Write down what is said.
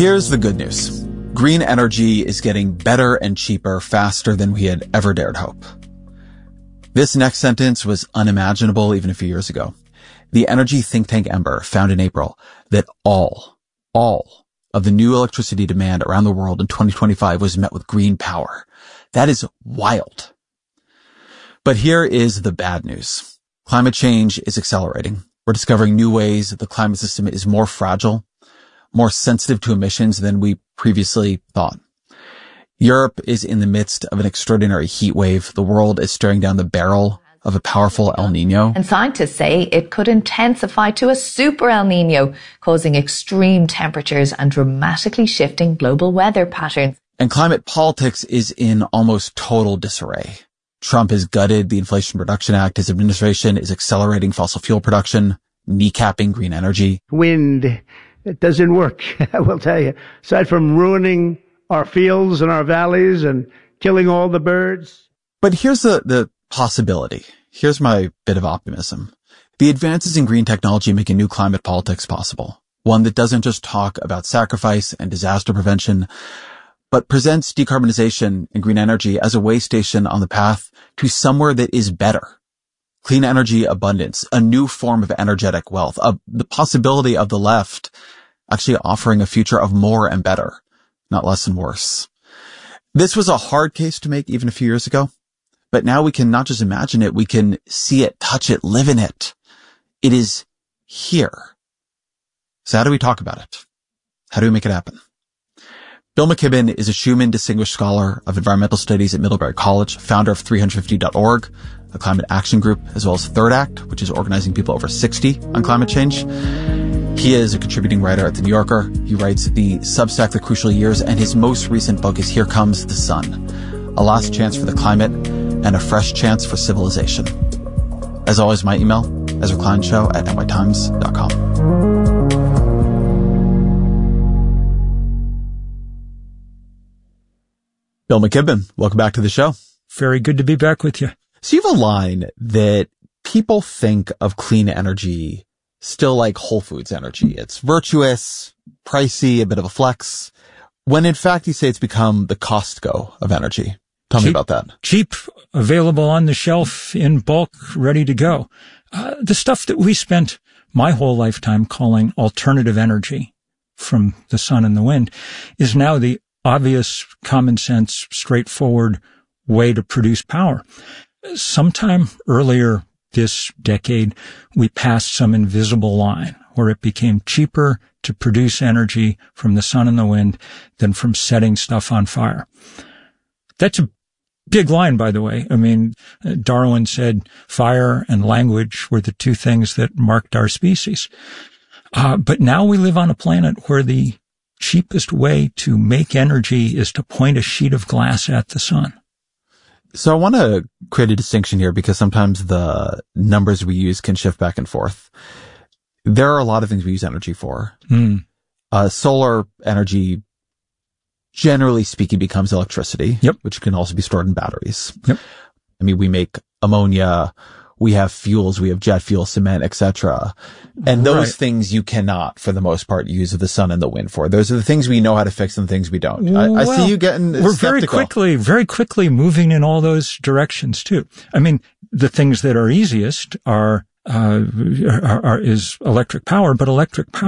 Here's the good news. Green energy is getting better and cheaper faster than we had ever dared hope. This next sentence was unimaginable even a few years ago. The energy think tank Ember found in April that all of the new electricity demand around the world in 2025 was met with green power. That is wild. But here is the bad news. Climate change is accelerating. We're discovering new ways that the climate system is more fragile, more sensitive to emissions than we previously thought. Europe is in the midst of an extraordinary heat wave. The world is staring down the barrel of a powerful El Nino. And scientists say it could intensify to a super El Nino, causing extreme temperatures and dramatically shifting global weather patterns. And climate politics is in almost total disarray. Trump has gutted the Inflation Reduction Act. His administration is accelerating fossil fuel production, kneecapping green energy. Wind, it doesn't work, I will tell you. Aside from ruining our fields and our valleys and killing all the birds. But here's the possibility. Here's my bit of optimism. The advances in green technology make a new climate politics possible. One that doesn't just talk about sacrifice and disaster prevention, but presents decarbonization and green energy as a way station on the path to somewhere that is better. Clean energy abundance, a new form of energetic wealth, the possibility of the left actually offering a future of more and better, not less and worse. This was a hard case to make even a few years ago, but now we can not just imagine it, we can see it, touch it, live in it. It is here. So how do we talk about it? How do we make it happen? Bill McKibben is a Schumann Distinguished Scholar of Environmental Studies at Middlebury College, founder of 350.org, a climate action group, as well as Third Act, which is organizing people over 60 on climate change. He is a contributing writer at The New Yorker. He writes the Substack The Crucial Years, and his most recent book is Here Comes the Sun, a last chance for the climate and a fresh chance for civilization. As always, my email, EzraKleinShow@nytimes.com. Bill McKibben, welcome back to the show. Very good to be back with you. So you have a line that people think of clean energy still like Whole Foods energy. It's virtuous, pricey, a bit of a flex, when in fact you say it's become the Costco of energy. Tell me about that. Cheap, available on the shelf in bulk, ready to go. The stuff that we spent my whole lifetime calling alternative energy from the sun and the wind is now the obvious, common sense, straightforward way to produce power. Sometime earlier this decade, we passed some invisible line where it became cheaper to produce energy from the sun and the wind than from setting stuff on fire. That's a big line, by the way. I mean, Darwin said fire and language were the two things that marked our species. But now we live on a planet where the cheapest way to make energy is to point a sheet of glass at the sun. So I want to create a distinction here because sometimes the numbers we use can shift back and forth. There are a lot of things we use energy for. Solar energy, generally speaking, becomes electricity, which can also be stored in batteries. I mean, we make ammonia, we have fuels, we have jet fuel, cement, etc. And those things you cannot, for the most part, use the sun and the wind for. Those are the things we know how to fix and the things we don't. I see you getting skeptical. We're very quickly moving in all those directions too. I mean, the things that are easiest is electric power, but electric power